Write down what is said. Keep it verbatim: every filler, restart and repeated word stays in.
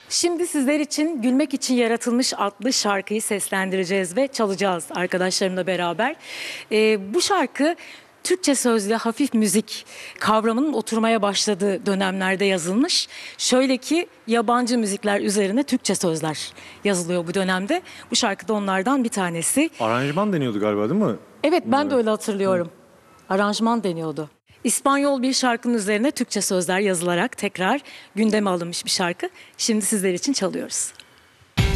Şimdi sizler için Gülmek için Yaratılmış adlı şarkıyı seslendireceğiz ve çalacağız arkadaşlarımla beraber. Ee, bu şarkı Türkçe sözlü hafif müzik kavramının oturmaya başladığı dönemlerde yazılmış. Şöyle ki yabancı müzikler üzerine Türkçe sözler yazılıyor bu dönemde. Bu şarkı da onlardan bir tanesi. Aranjman deniyordu galiba, değil mi? Evet, ben de öyle hatırlıyorum. Aranjman deniyordu. İspanyol bir şarkının üzerine Türkçe sözler yazılarak tekrar gündeme alınmış bir şarkı. Şimdi sizler için çalıyoruz.